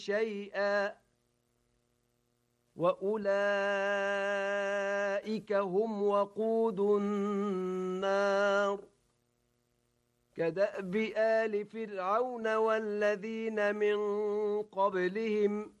شيئا وأولئك هم وقود النار كدأب آل فرعون والذين من قبلهم